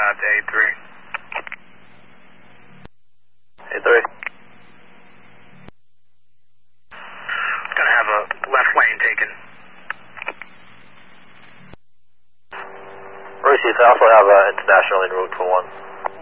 5 to 83. 83. Gonna have a left lane taken. Royce, I also have international en route for 1.